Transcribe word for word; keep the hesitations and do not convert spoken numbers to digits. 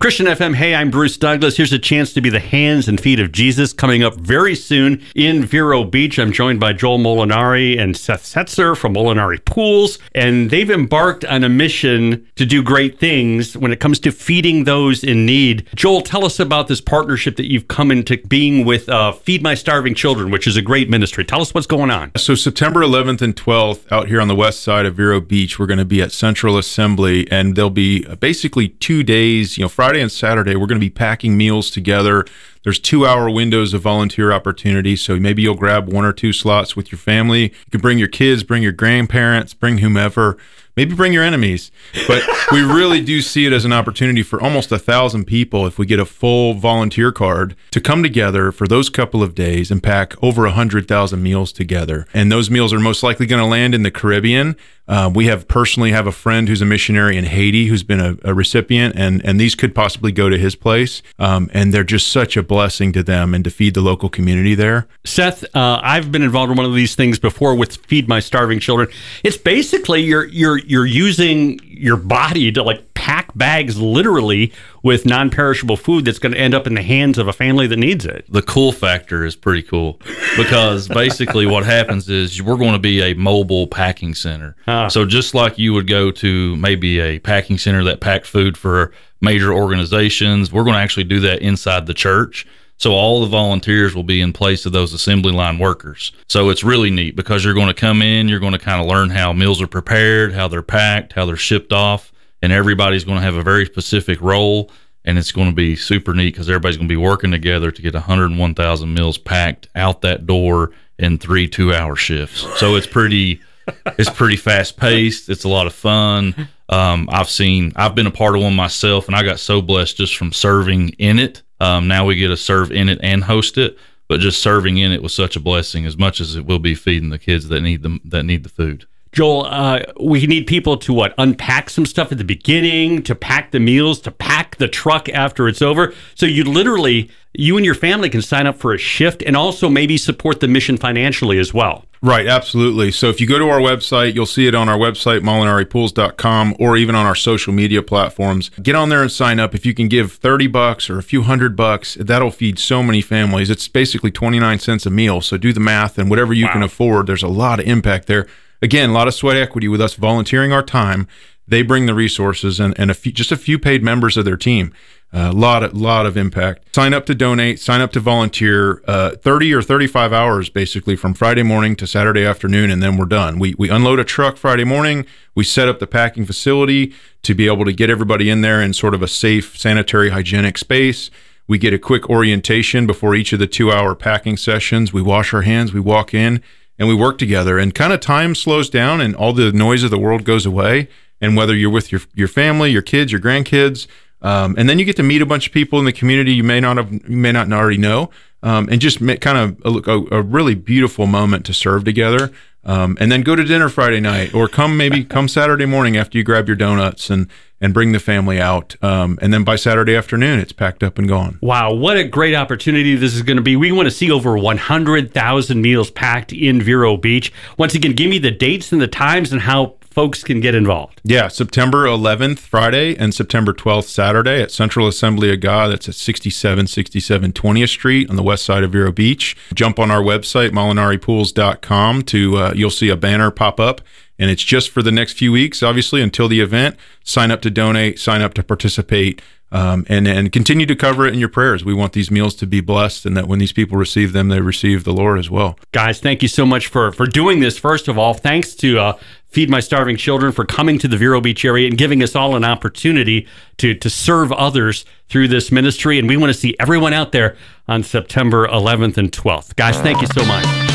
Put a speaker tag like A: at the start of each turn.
A: Christian F M, hey, I'm Bruce Douglas. Here's a chance to be the hands and feet of Jesus coming up very soon in Vero Beach. I'm joined by Joel Molinari and Seth Setzer from Molinari Pools, and they've embarked on a mission to do great things when it comes to feeding those in need. Joel, tell us about this partnership that you've come into being with uh, Feed My Starving Children, which is a great ministry. Tell us what's going on.
B: So September eleventh and twelfth out here on the west side of Vero Beach, we're going to be at Central Assembly, and there'll be basically two days, you know, Friday and Saturday, we're going to be packing meals together. There's two-hour windows of volunteer opportunity, so maybe you'll grab one or two slots with your family. You can bring your kids, bring your grandparents, bring whomever. Maybe bring your enemies. But we really do see it as an opportunity for almost a thousand people, if we get a full volunteer card, to come together for those couple of days and pack over one hundred thousand meals together. And those meals are most likely going to land in the Caribbean. Uh, we have personally have a friend who's a missionary in Haiti who's been a, a recipient, and, and these could possibly go to his place. Um, and they're just such a blessing to them and to feed the local community there.
A: Seth, uh, I've been involved in one of these things before with Feed My Starving Children. It's basically you're you're you're using your body to like pack bags literally with non-perishable food that's going to end up in the hands of a family that needs it.
C: The cool factor is pretty cool because basically what happens is we're going to be a mobile packing center. Ah. So just like you would go to maybe a packing center that packed food for major organizations, we're going to actually do that inside the church. So all the volunteers will be in place of those assembly line workers. So it's really neat because you're going to come in, you're going to kind of learn how meals are prepared, how they're packed, how they're shipped off, and everybody's going to have a very specific role, and it's going to be super neat because everybody's going to be working together to get one hundred one thousand meals packed out that door in three two-hour shifts. So it's pretty, it's pretty fast-paced. It's a lot of fun. Um, I've seen, I've been a part of one myself, and I got so blessed just from serving in it. Um, now we get to serve in it and host it, but just serving in it was such a blessing, as much as it will be feeding the kids that need them that need the food.
A: Joel, uh, we need people to what? Unpack some stuff at the beginning, to pack the meals, to pack the truck after it's over. So you literally, you and your family can sign up for a shift and also maybe support the mission financially as well.
B: Right, absolutely. So if you go to our website, you'll see it on our website, molinari pools dot com, or even on our social media platforms. Get on there and sign up. If you can give thirty bucks or a few hundred bucks, that'll feed so many families. It's basically twenty-nine cents a meal. So do the math, and whatever you wow. can afford, there's a lot of impact there. Again, a lot of sweat equity with us volunteering our time. They bring the resources and, and a few, just a few paid members of their team. A uh, lot, of, lot of impact. Sign up to donate, sign up to volunteer, uh, thirty or thirty-five hours basically from Friday morning to Saturday afternoon, and then we're done. We, we unload a truck Friday morning. We set up the packing facility to be able to get everybody in there in sort of a safe, sanitary, hygienic space. We get a quick orientation before each of the two-hour packing sessions. We wash our hands, we walk in, and we work together. And kind of time slows down and all the noise of the world goes away. And whether you're with your, your family, your kids, your grandkids, Um, and then you get to meet a bunch of people in the community you may not have, you may not already know, um, and just make kind of a, a, a really beautiful moment to serve together. Um, and then go to dinner Friday night, or come maybe come Saturday morning after you grab your donuts and and bring the family out. Um, and then by Saturday afternoon, it's packed up and gone.
A: Wow, what a great opportunity this is going to be. We want to see over one hundred thousand meals packed in Vero Beach. Once again, give me the dates and the times and how folks can get involved.
B: Yeah, September eleventh, Friday, and September twelfth, Saturday at Central Assembly of God. That's at sixty-seven sixty-seven twentieth Street on the west side of Vero Beach. Jump on our website, molinari pools dot com, to uh, you'll see a banner pop up, and it's just for the next few weeks, obviously, until the event. Sign up to donate, sign up to participate, um, and, and continue to cover it in your prayers. We want these meals to be blessed, and that when these people receive them, they receive the Lord as well.
A: Guys, thank you so much for, for doing this, first of all. Thanks to uh, Feed My Starving Children for coming to the Vero Beach area and giving us all an opportunity to, to serve others through this ministry. And we want to see everyone out there on September eleventh and twelfth. Guys, thank you so much.